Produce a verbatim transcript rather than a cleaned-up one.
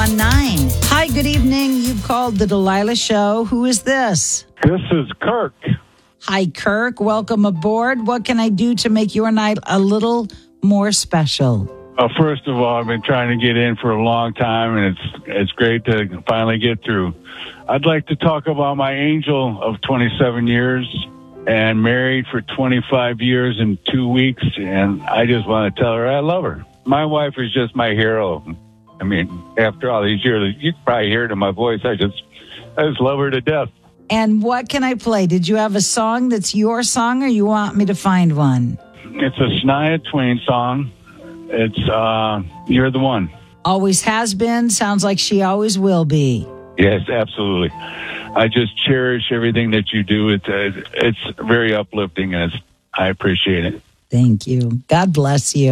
on nine. Hi, good evening. You've called the Delilah Show. Who is this? This is Kirk. Hi, Kirk. Welcome aboard. What can I do to make your night a little more special? Uh, first of all, I've been trying to get in for a long time, and it's it's great to finally get through. I'd like to talk about my angel of twenty-seven years and married for twenty-five years and two weeks, and I just want to tell her I love her. My wife is just my hero. I mean, after all these years, you can probably hear it in my voice. I just, I just love her to death. And what can I play? Did you have a song that's your song, or you want me to find one? It's a Shania Twain song. It's uh, You're the One. Always has been. Sounds like she always will be. Yes, absolutely. I just cherish everything that you do. It's uh, it's very uplifting, and it's, I appreciate it. Thank you. God bless you.